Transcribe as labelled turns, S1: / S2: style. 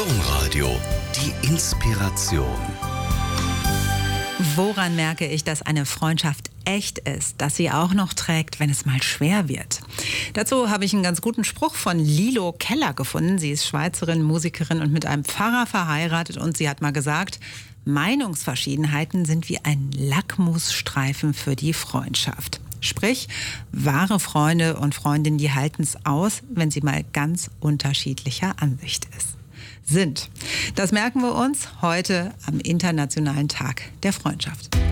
S1: Domradio, die Inspiration.
S2: Woran merke ich, dass eine Freundschaft echt ist, dass sie auch noch trägt, wenn es mal schwer wird? Dazu habe ich einen ganz guten Spruch von Lilo Keller gefunden. Sie ist Schweizerin, Musikerin und mit einem Pfarrer verheiratet. Und sie hat mal gesagt, Meinungsverschiedenheiten sind wie ein Lackmusstreifen für die Freundschaft. Sprich, wahre Freunde und Freundinnen, die halten es aus, wenn sie mal ganz unterschiedlicher Ansicht sind. Das merken wir uns heute am Internationalen Tag der Freundschaft.